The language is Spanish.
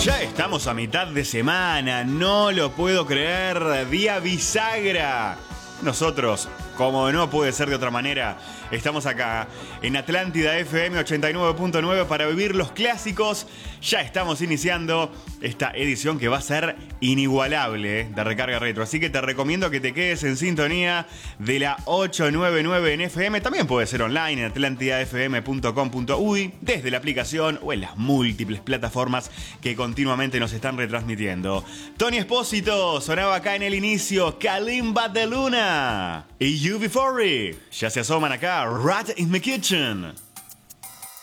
Ya estamos a mitad de semana, no lo puedo creer, día bisagra. Nosotros, como no puede ser de otra manera, estamos acá en Atlántida FM 89.9 para vivir los clásicos. Ya estamos iniciando esta edición que va a ser inigualable de Recarga Retro. Así que te recomiendo que te quedes en sintonía de la 899 en FM. También puede ser online en atlantidafm.com.uy, desde la aplicación o en las múltiples plataformas que continuamente nos están retransmitiendo. Tony Espósito sonaba acá en el inicio, Kalimba de Luna y UB40. Ya se asoman acá, Rat in the Kitchen.